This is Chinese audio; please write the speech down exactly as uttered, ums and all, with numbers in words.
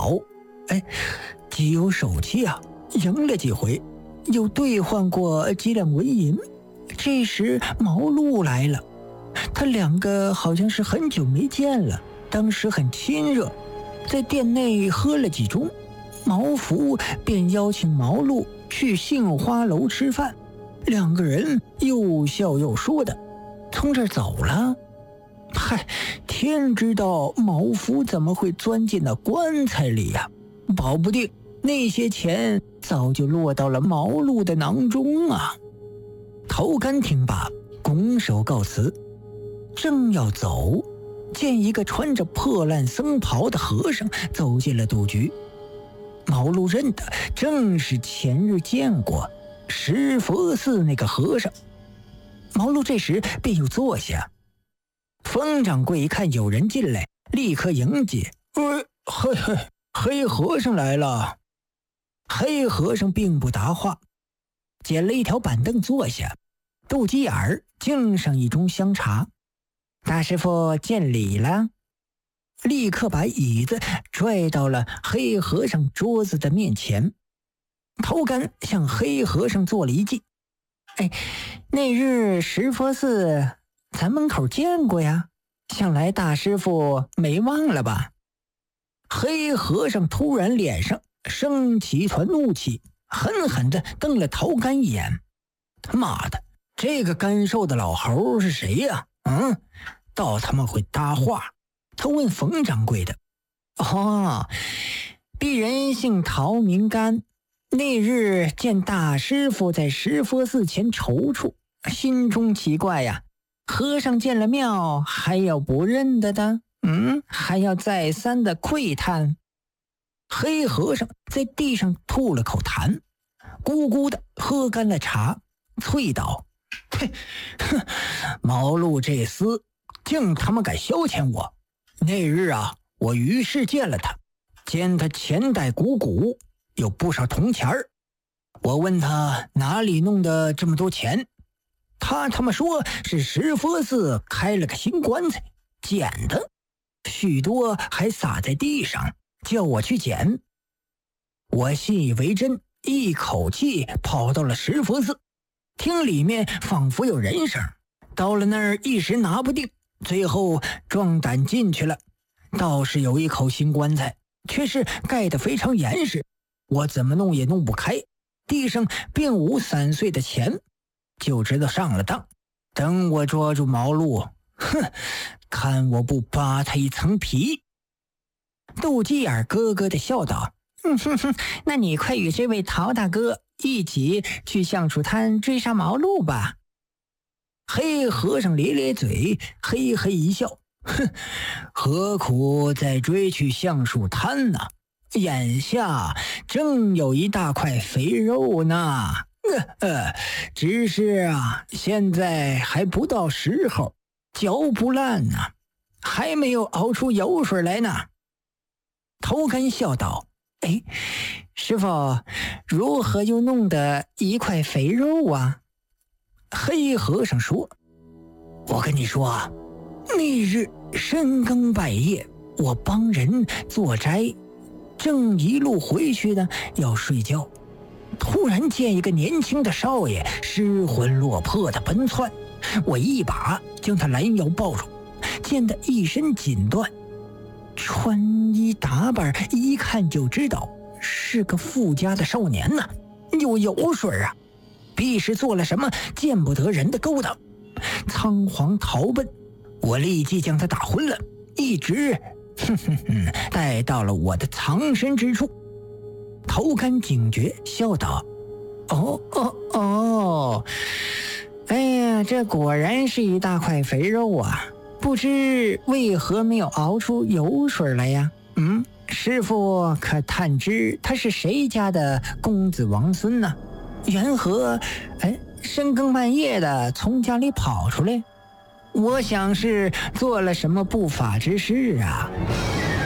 跑，哎，极有手气啊，赢了几回，又兑换过几两纹银。这时毛路来了，他两个好像是很久没见了，当时很亲热，在店内喝了几盅，毛福便邀请毛路去杏花楼吃饭，两个人又笑又说的从这儿走了。嗨，天知道毛福怎么会钻进那棺材里呀、啊？保不定那些钱早就落到了毛路的囊中啊！头干听罢，拱手告辞，正要走，见一个穿着破烂僧袍的和尚走进了赌局。毛路认得，正是前日见过石佛寺那个和尚。毛路这时便又坐下。冯掌柜一看有人进来，立刻迎接：“呃，嘿嘿，黑和尚来了。”黑和尚并不答话，捡了一条板凳坐下，肚脐眼儿敬上一盅香茶。大师傅见礼了。立刻把椅子拽到了黑和尚桌子的面前。头干向黑和尚做了一记：“哎，那日石佛寺咱门口见过呀，想来大师傅没忘了吧？”黑和尚突然脸上升起一团怒气，狠狠地瞪了头干一眼。他妈的，这个干瘦的老猴是谁呀？嗯，倒他妈会搭话。他问冯掌柜的：“哦，鄙人姓陶名干，那日见大师傅在石佛寺前踌躇，心中奇怪呀，和尚见了庙还要不认得的？嗯，还要再三的喟叹。”黑和尚在地上吐了口痰，咕咕的喝干了茶，啐道：“嘿，哼，毛路这厮竟他妈敢消遣我！那日啊，我于是见了他，见他钱袋鼓鼓，有不少铜钱儿。我问他哪里弄的这么多钱，他他妈说是石佛寺开了个新棺材，捡的，许多还撒在地上，叫我去捡。我信以为真，一口气跑到了石佛寺，听里面仿佛有人声，到了那儿一时拿不定，最后壮胆进去了。倒是有一口新棺材，却是盖得非常严实，我怎么弄也弄不开，地上并无散碎的钱，就知道上了当。等我捉住毛路，哼，看我不扒他一层皮！”肚脐眼咯咯地笑道：“嗯哼哼，那你快与这位陶大哥一起去橡树滩追杀毛路吧。”黑和尚咧咧嘴，嘿嘿一笑：“哼，何苦再追去橡树滩呢？眼下正有一大块肥肉呢。呃呃，只是啊，现在还不到时候，嚼不烂呢，还没有熬出油水来呢。”头干笑道：“哎，师傅，如何又弄得一块肥肉啊？”黑和尚说：“我跟你说啊，那日深更半夜，我帮人做斋，正一路回去呢，要睡觉，突然见一个年轻的少爷失魂落魄的奔窜，我一把将他拦腰抱住，见他一身锦缎，穿衣打扮一看就知道是个富家的少年呐、啊，有油水啊，必是做了什么见不得人的勾当，仓皇逃奔。我立即将他打昏了，一直哼哼哼带到了我的藏身之处。”头干警觉，笑道：“哦哦哦，哎呀，这果然是一大块肥肉啊！不知为何没有熬出油水来呀？嗯，师傅可探知他是谁家的公子王孙呢？缘何哎深更半夜的从家里跑出来？我想是做了什么不法之事啊！”